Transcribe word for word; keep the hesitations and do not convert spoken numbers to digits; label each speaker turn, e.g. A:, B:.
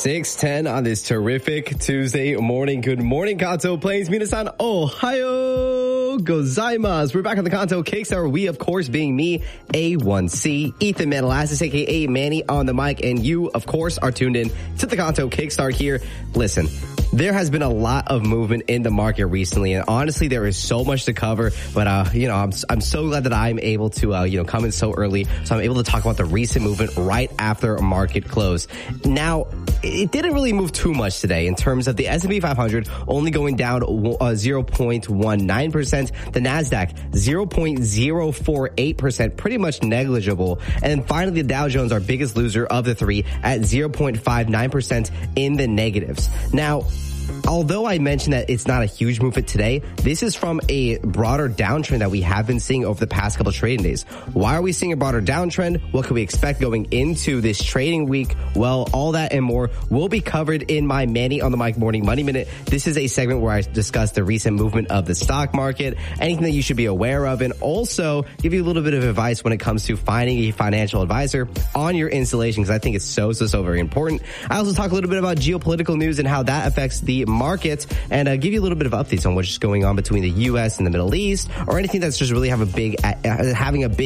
A: six ten on this terrific Tuesday morning. Good morning, Kanto Plains. Minasan, ohayo gozaimasu. We're back on the Kanto Kickstarter. We, of course, being me, A one C, Ethan Manalassis, a k a. Manny on the mic, and you, of course, are tuned in to the Kanto Kickstart here. Listen, there has been a lot of movement in the market recently, and honestly, there is so much to cover, but, uh, you know, I'm, I'm so glad that I'm able to, uh, you know, come in so early, so I'm able to talk about the recent movement right after market close. Now, it didn't really move too much today in terms of the S and P five hundred only going down uh, zero point one nine percent, the NASDAQ zero point zero four eight percent, pretty much negligible, and then finally the Dow Jones, our biggest loser of the three, at zero point five nine percent in the negatives. Now, although I mentioned that it's not a huge movement today, this is from a broader downtrend that we have been seeing over the past couple of trading days. Why are we seeing a broader downtrend? What can we expect going into this trading week? Well, all that and more will be covered in my Manny on the Mic Morning Money Minute. This is a segment where I discuss the recent movement of the stock market, anything that you should be aware of, and also give you a little bit of advice when it comes to finding a financial advisor on your installation, because I think it's so, so, so very important. I also talk a little bit about geopolitical news and how that affects the markets, and uh, give you a little bit of updates on what's going on between the U S and the Middle East, or anything that's just really have a big uh, having a big